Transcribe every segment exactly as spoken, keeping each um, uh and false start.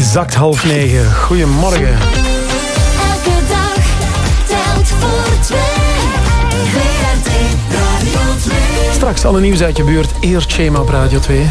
exact half negen. Goedemorgen. Elke dag telt voor twee. V R T Radio twee. Straks alle nieuws uit je buurt. Eerst Shema op Radio twee.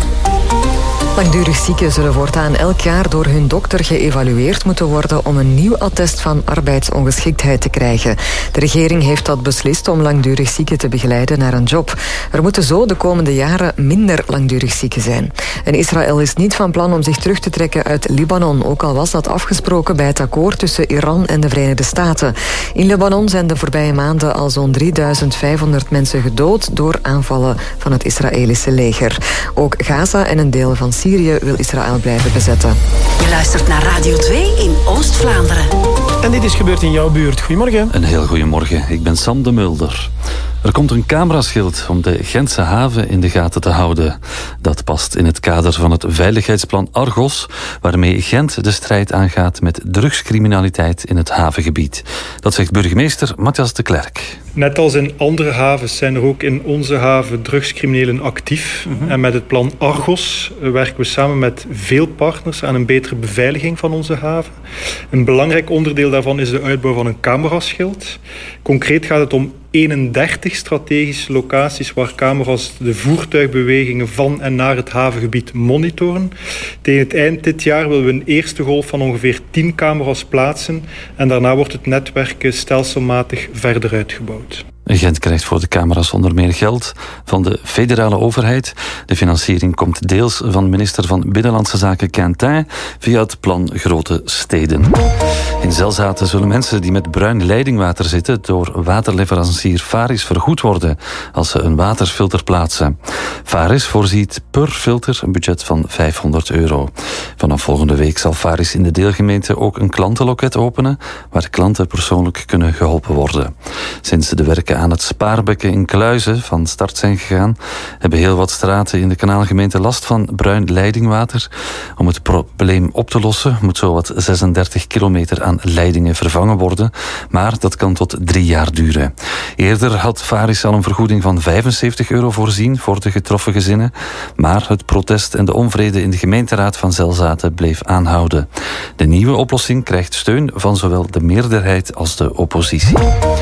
Langdurig zieken zullen voortaan elk jaar door hun dokter geëvalueerd moeten worden om een nieuw attest van arbeidsongeschiktheid te krijgen. De regering heeft dat beslist om langdurig zieken te begeleiden naar een job. Er moeten zo de komende jaren minder langdurig zieken zijn. En Israël is niet van plan om zich terug te trekken uit Libanon, ook al was dat afgesproken bij het akkoord tussen Iran en de Verenigde Staten. In Libanon zijn de voorbije maanden al zo'n drieduizend vijfhonderd mensen gedood door aanvallen van het Israëlische leger. Ook Gaza en een deel van Syrië wil Israël blijven bezetten. Je luistert naar Radio twee in Oost-Vlaanderen. En dit is gebeurd in jouw buurt. Goedemorgen. Een heel goedemorgen. Ik ben Sam de Mulder. Er komt een cameraschild om de Gentse haven in de gaten te houden. Dat past in het kader van het veiligheidsplan Argos, waarmee Gent de strijd aangaat met drugscriminaliteit in het havengebied. Dat zegt burgemeester Matthias de Klerk. Net als in andere havens zijn er ook in onze haven drugscriminelen actief. Mm-hmm. En met het plan Argos werken we samen met veel partners aan een betere beveiliging van onze haven. Een belangrijk onderdeel daarvan is de uitbouw van een cameraschild. Concreet gaat het om eenendertig strategische locaties waar camera's de voertuigbewegingen van en naar het havengebied monitoren. Tegen het eind dit jaar willen we een eerste golf van ongeveer tien camera's plaatsen en daarna wordt het netwerk stelselmatig verder uitgebouwd. Gent krijgt voor de camera's onder meer geld van de federale overheid. De financiering komt deels van minister van Binnenlandse Zaken Quentin via het plan Grote Steden. In Zelzaten zullen mensen die met bruin leidingwater zitten door waterleverancier Faris vergoed worden als ze een waterfilter plaatsen. Faris voorziet per filter een budget van vijfhonderd euro. Vanaf volgende week zal Faris in de deelgemeente ook een klantenloket openen waar klanten persoonlijk kunnen geholpen worden. Sinds de werken aan het Spaarbekken in Kluizen van start zijn gegaan, hebben heel wat straten in de kanaalgemeente last van bruin leidingwater. Om het probleem op te lossen moet zowat zesendertig kilometer aan leidingen vervangen worden, maar dat kan tot drie jaar duren. Eerder had Faris al een vergoeding van vijfenzeventig euro voorzien voor de getroffen gezinnen, maar het protest en de onvrede in de gemeenteraad van Zelzaten bleef aanhouden. De nieuwe oplossing krijgt steun van zowel de meerderheid als de oppositie.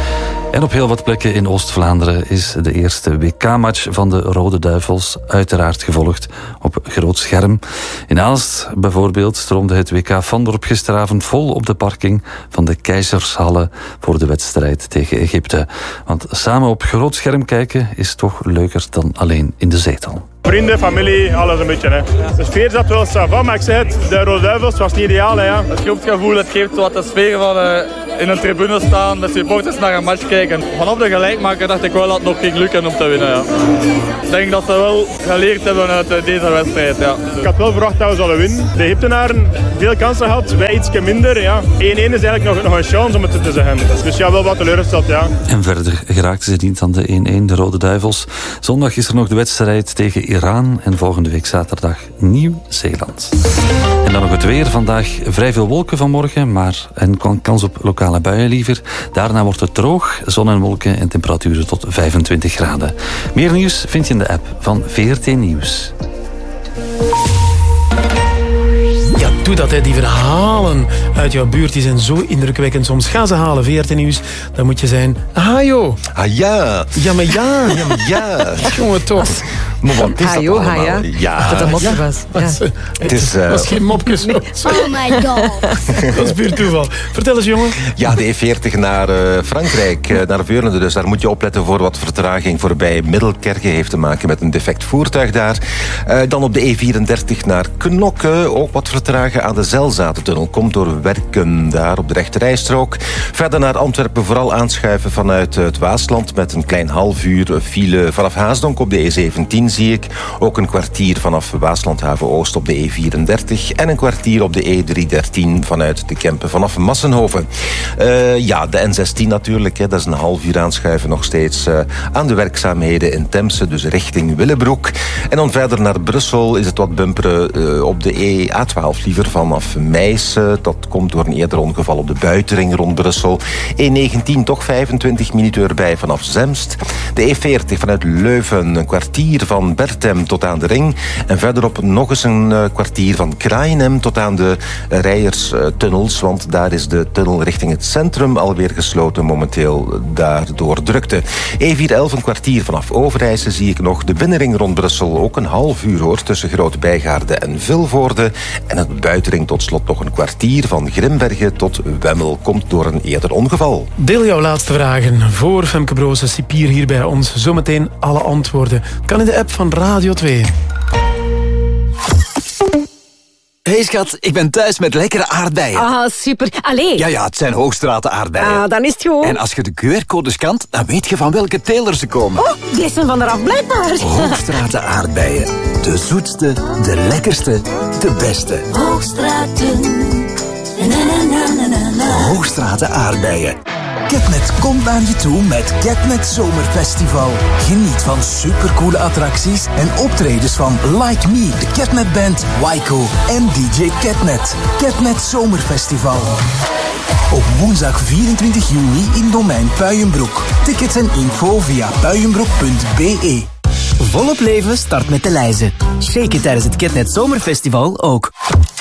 En op heel wat plekken in Oost-Vlaanderen is de eerste W K-match van de Rode Duivels uiteraard gevolgd op groot scherm. In Aalst bijvoorbeeld stroomde het W K Vandorp gisteravond vol op de parking van de Keizershalle voor de wedstrijd tegen Egypte. Want samen op groot scherm kijken is toch leuker dan alleen in de zetel. Vrienden, familie, alles een beetje. Hè. De sfeer zat wel savan, maar ik zeg het, de Rode Duivels was niet ideaal. Hè, ja. Het groepsgevoel, het geeft wat de sfeer van uh, in een tribune staan, met supporters naar een match kijken. Vanaf de gelijkmaker dacht ik wel dat het nog ging lukken om te winnen. Ja. Ik denk dat ze wel geleerd hebben uit uh, deze wedstrijd. Ja. Ik had wel verwacht dat we zouden winnen. De Egyptenaren veel kansen gehad, wij ietsje minder. Ja. één-één is eigenlijk nog, nog een chance om het te zeggen. Dus ja, wel wat teleurgesteld, ja. En verder geraakten ze niet aan de één-één, de Rode Duivels. Zondag is er nog de wedstrijd tegen Iran en volgende week zaterdag Nieuw-Zeeland. En dan nog het weer. Vandaag vrij veel wolken vanmorgen, maar een kans op lokale buien liever. Daarna wordt het droog, zon en wolken en temperaturen tot vijfentwintig graden. Meer nieuws vind je in de app van V R T Nieuws. Ja, doe dat, hè. Die verhalen uit jouw buurt die zijn zo indrukwekkend. Soms ga ze halen, V R T Nieuws. Dan moet je zijn, ah joh. Ah ja. Ja, maar ja. Ja, maar ja. Jongen, toch. Maar wat is dat joh, allemaal? ja. Ja. Dat een mopje was. Ja. Het, Het is, uh... was geen mopje zo. Oh my god. Dat is puur toeval. Vertel eens, jongen. Ja, de E veertig naar uh, Frankrijk, uh, naar Veurne. Dus daar moet je opletten voor wat vertraging voorbij Middelkerke heeft te maken met een defect voertuig daar. Uh, dan op de E vierendertig naar Knokke. Ook wat vertragen aan de Zelzatentunnel. Komt door werken daar op de rechterrijstrook. Verder naar Antwerpen vooral aanschuiven vanuit het Waasland met een klein half uur file vanaf Haasdonk op de E zeventien. Zie ik ook een kwartier vanaf Waaslandhaven Oost op de E vierendertig en een kwartier op de E driehonderddertien vanuit de Kempen vanaf Massenhoven. Uh, ja, de N zestien natuurlijk, hè, dat is een half uur aanschuiven nog steeds uh, aan de werkzaamheden in Temse, dus richting Willebroek. En dan verder naar Brussel is het wat bumperen uh, op de E A twaalf liever vanaf Meissen. Dat komt door een eerder ongeval op de buitenring rond Brussel. E negentien toch vijfentwintig minuten erbij vanaf Zemst. De E veertig vanuit Leuven, een kwartier van van Berthem tot aan de Ring. En verderop nog eens een uh, kwartier van Kraaienhem tot aan de uh, Rijerstunnels. Want daar is de tunnel richting het centrum alweer gesloten. Momenteel daardoor drukte. E vier elf een kwartier vanaf Overijse zie ik nog. De binnenring rond Brussel ook een half uur hoor. Tussen Groot Bijgaarde en Vilvoorde. En het buitenring tot slot nog een kwartier van Grimbergen tot Wemmel. Komt door een eerder ongeval. Deel jouw laatste vragen voor Femke Broze, cipier hier bij ons. Zometeen alle antwoorden. Kan in de app van Radio twee. Hey schat, ik ben thuis met lekkere aardbeien. Ah, super. Allee. Ja, ja, het zijn Hoogstraten aardbeien. Ah, dan is het gewoon. En als je de Q R-code scant, dan weet je van welke teler ze komen. Oh, die zijn van eraf blijkbaar. Hoogstraten aardbeien. De zoetste, de lekkerste, de beste. Hoogstraten. Na, na, na, na, na. Hoogstraten aardbeien. Ketnet komt naar je toe met Ketnet Zomerfestival. Geniet van supercoole attracties en optredens van Like Me, de Ketnet Band, Waiko en D J Ketnet. Ketnet Zomerfestival. Op woensdag vierentwintig juni in Domein Puijenbroek. Tickets en info via puijenbroek punt b e. Volop leven start met de lijzen. Shake it tijdens het Ketnet Zomerfestival ook.